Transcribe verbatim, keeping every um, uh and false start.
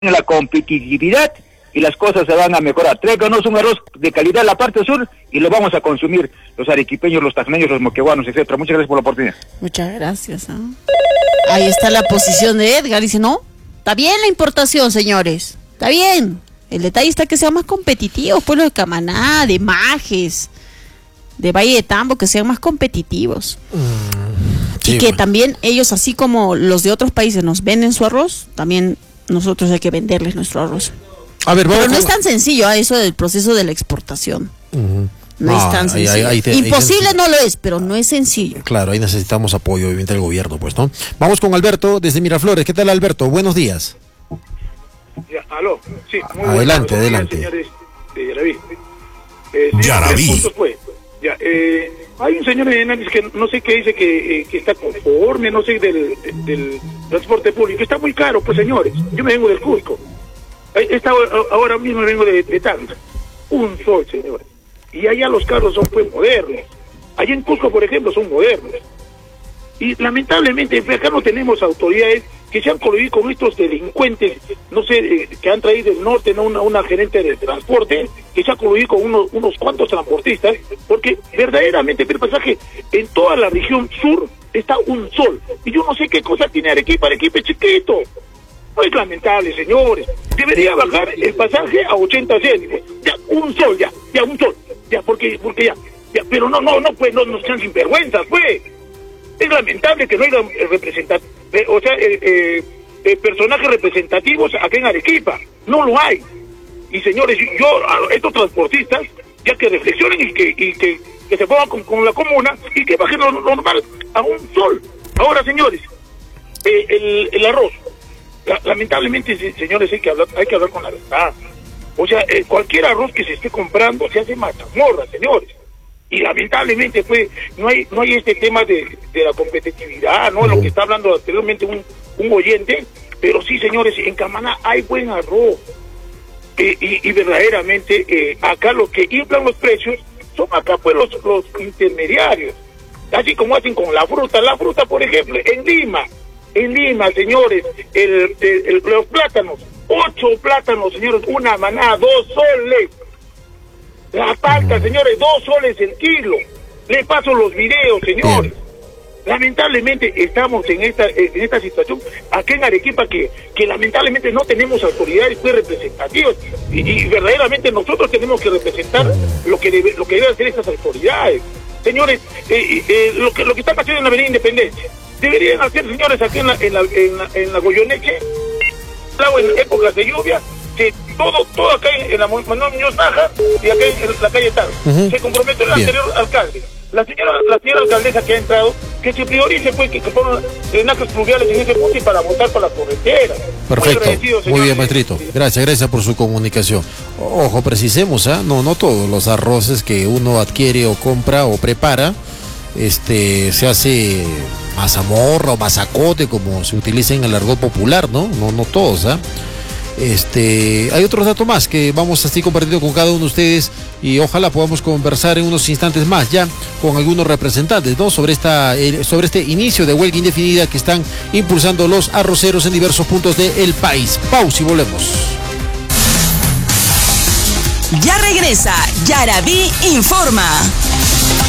la competitividad y las cosas se van a mejorar. Tráiganos un arroz de calidad en la parte sur y lo vamos a consumir los arequipeños, los tacneños, los moqueguanos, etcétera. Muchas gracias por la oportunidad. Muchas gracias. ¿eh? Ahí está la posición de Edgar. Dice, no, está bien la importación, señores. Está bien. El detalle está que sean más competitivos, pueblos de Camaná, de Majes, de Valle de Tambo, que sean más competitivos. Mm, sí, y que bueno. También ellos, así como los de otros países nos venden su arroz, también nosotros hay que venderles nuestro arroz. A ver, pero no es tan sencillo ¿eh? Eso del proceso de la exportación. Uh-huh. No, no es tan sencillo. Ahí, ahí te, Imposible ahí no lo es, pero no es sencillo. Claro, ahí necesitamos apoyo, obviamente, del gobierno, pues, ¿no? Vamos con Alberto desde Miraflores. ¿Qué tal, Alberto? Buenos días. Ya, aló. Sí, muy adelante, bueno. adelante. Señores de Yaraví. Eh, Yaraví. Pues, ya, eh, hay un señor de Hernández que no sé qué dice que, eh, que está conforme, no sé, del, del, del transporte público. Está muy caro, pues, señores. Yo me vengo del Cusco. Esta, ahora mismo vengo de, de Tacna. Un sol, señores. Y allá los carros son pues modernos. Allá en Cusco, por ejemplo, son modernos. Y lamentablemente acá no tenemos autoridades que se han coludido con estos delincuentes, no sé, eh, que han traído del norte, ¿no? una, una gerente de transporte, que se ha coludido con unos, unos cuantos transportistas, porque verdaderamente el pasaje en toda la región sur está un sol. Y yo no sé qué cosa tiene Arequipa, Arequipa es chiquito. No es lamentable, señores. Debería bajar el pasaje a ochenta céntimos. Ya, un sol, ya, ya, un sol. Ya, porque, porque ya, ya, pero no, no, no, pues, no nos sean sinvergüenzas, pues. Es lamentable que no haya representantes, o sea, eh, eh, eh, personajes representativos acá en Arequipa. No lo hay. Y señores, yo, a estos transportistas, ya que reflexionen y que, y que, que se pongan con, con la comuna y que bajen lo normal a un sol. Ahora, señores, eh, el, el arroz. Lamentablemente, señores, hay que hablar, hay que hablar con la verdad. O sea, eh, cualquier arroz que se esté comprando se hace mazamorra, señores. Y lamentablemente, pues, no hay no hay este tema de, de la competitividad, ¿no? Lo que está hablando anteriormente un, un oyente. Pero sí, señores, en Camaná hay buen arroz. Eh, y, y verdaderamente, eh, acá los que inflan los precios son acá, pues, los, los intermediarios. Así como hacen con la fruta. La fruta, por ejemplo, en Lima. En Lima, señores, el, el, el, los plátanos, ocho plátanos, señores, una manada, dos soles. La palta, señores, dos soles el kilo. Le paso los videos, señores. Bien. Lamentablemente estamos en esta en esta situación aquí en Arequipa que, que lamentablemente no tenemos autoridades pues, representativas y, y verdaderamente nosotros tenemos que representar lo que debe, lo que deben hacer estas autoridades. Señores, eh, eh, lo que lo que está pasando en la Avenida Independencia deberían hacer, señores, aquí en la, en la, en la, en la Goyoneche, en épocas de lluvia, que todo, todo acá en, en la Manuel Muñoz Naja y acá en la calle Tal. Uh-huh. Se comprometió el Bien. anterior alcalde. La señora, la señora alcaldesa que ha entrado, que se priorice, pues, que, que pongan drenajes pluviales en ese punto y para votar para la corretera. Perfecto. Muy, Muy bien, maestrito. Gracias, gracias por su comunicación. Ojo, precisemos, ¿ah? ¿eh? No, no todos los arroces que uno adquiere o compra o prepara, este, se hace mazamorra o mazacote, como se utiliza en el argot popular, ¿no? No, no todos, ¿ah? ¿eh? Este, hay otros datos más que vamos a estar compartiendo con cada uno de ustedes y ojalá podamos conversar en unos instantes más ya con algunos representantes, ¿no? Sobre esta, eh, sobre este inicio de huelga indefinida que están impulsando los arroceros en diversos puntos del país. Pausa y volvemos. Ya regresa Yaraví Informa.